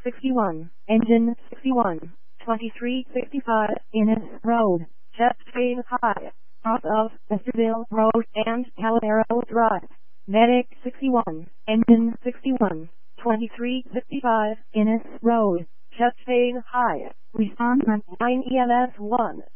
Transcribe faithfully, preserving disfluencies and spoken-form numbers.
sixty-one, engine sixty-one, twenty-three sixty-five, Innis Road, chest phase high, off of Westerville Road and Calero Drive. Medic sixty-one, engine sixty-one, twenty-three sixty-five, Innis Road, chest phase high, respondent nine E M S one.